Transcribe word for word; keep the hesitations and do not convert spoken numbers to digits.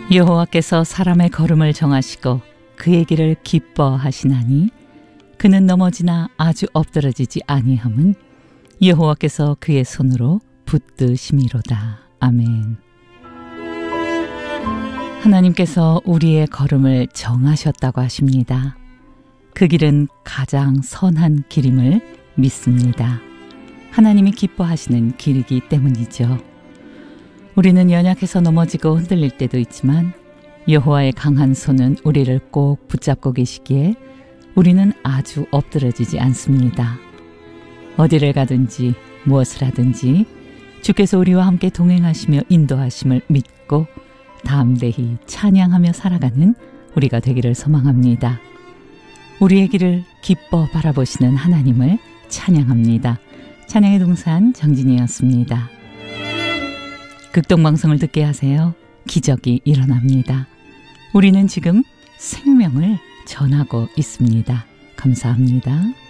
여호와께서 사람의 걸음을 정하시고 그의 길을 기뻐하시나니 그는 넘어지나 아주 엎드러지지 아니함은 여호와께서 그의 손으로 붙드심이로다. 아멘. 하나님께서 우리의 걸음을 정하셨다고 하십니다. 그 길은 가장 선한 길임을 믿습니다. 하나님이 기뻐하시는 길이기 때문이죠. 우리는 연약해서 넘어지고 흔들릴 때도 있지만 여호와의 강한 손은 우리를 꼭 붙잡고 계시기에 우리는 아주 엎드러지지 않습니다. 어디를 가든지 무엇을 하든지 주께서 우리와 함께 동행하시며 인도하심을 믿고 담대히 찬양하며 살아가는 우리가 되기를 소망합니다. 우리의 길을 기뻐 바라보시는 하나님을 찬양합니다. 찬양의 동산 정진이었습니다. 극동방송을 듣게 하세요. 기적이 일어납니다. 우리는 지금 생명을 전하고 있습니다. 감사합니다.